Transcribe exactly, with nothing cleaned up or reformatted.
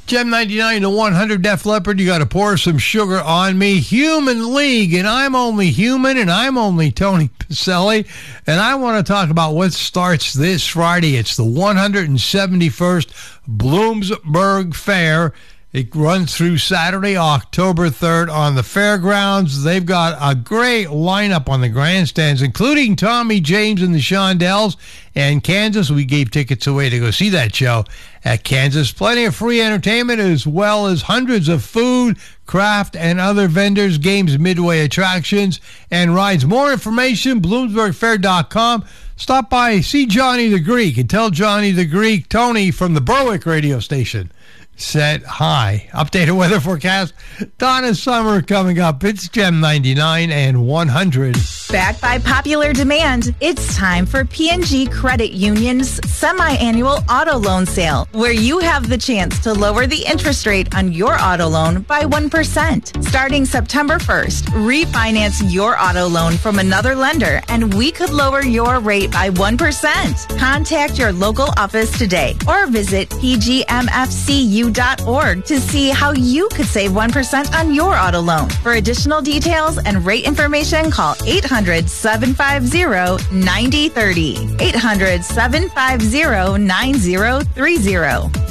Gem ninety-nine to one hundred, Def Leppard, you got to pour some sugar on me. Human League, and I'm only human, and I'm only Tony Pacelli, and I want to talk about what starts this Friday. It's the one hundred seventy-first Bloomsburg Fair. It runs through Saturday, October third on the fairgrounds. They've got a great lineup on the grandstands, including Tommy James and the Shondells. And Kansas, we gave tickets away to go see that show at Kansas. Plenty of free entertainment as well as hundreds of food, craft, and other vendors, games, midway attractions, and rides. More information, bloomsburg fair dot com. Stop by, see Johnny the Greek, and tell Johnny the Greek, Tony from the Berwick radio station said hi. Updated weather forecast. Donna Summer coming up. It's Gem ninety-nine and one hundred. Backed by popular demand, it's time for P and G Credit Union's semi-annual auto loan sale, where you have the chance to lower the interest rate on your auto loan by one percent. Starting September first, refinance your auto loan from another lender, and we could lower your rate by one percent. Contact your local office today or visit p g m f c u dot org to see how you could save one percent on your auto loan. For additional details and rate information, call eight hundred, seven five zero, nine zero three zero. eight hundred, seven five zero, nine zero three zero.